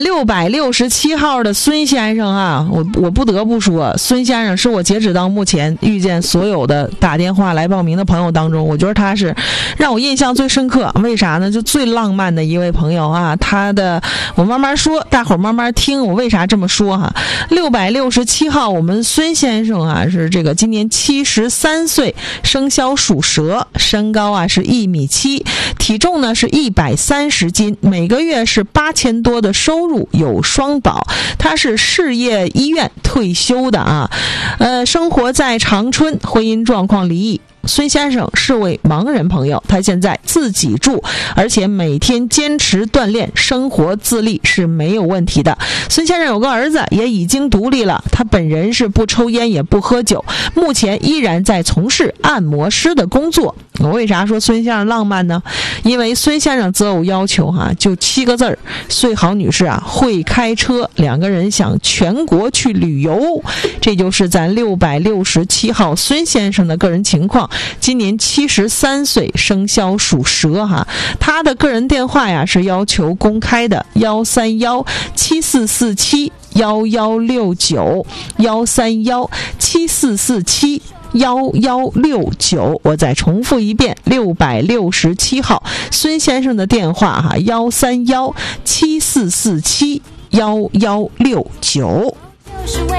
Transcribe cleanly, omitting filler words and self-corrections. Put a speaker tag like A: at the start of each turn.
A: 667号的孙先生啊，我不得不说，孙先生是我截止到目前遇见所有的打电话来报名的朋友当中，我觉得他是让我印象最深刻。为啥呢？就最浪漫的一位朋友啊，我慢慢说，大伙儿慢慢听，我为啥这么说哈？667号，我们孙先生啊是这个今年73岁，生肖属蛇，身高啊是1.7米，体重呢是130斤，每个月是8000多的收入，有双保。他是事业医院退休的啊，生活在长春，婚姻状况离异。孙先生是位盲人朋友，他现在自己住，而且每天坚持锻炼，生活自立是没有问题的。孙先生有个儿子，也已经独立了，他本人是不抽烟也不喝酒，目前依然在从事按摩师的工作。我为啥说孙先生浪漫呢？因为孙先生择偶要求就7个字儿：穗豪女士啊会开车，两个人想全国去旅游。这就是咱667号孙先生的个人情况。今年73岁，生肖属蛇哈。他的个人电话呀是要求公开的，13174471169，13174471169。我再重复一遍，667号孙先生的电话哈，13174471169。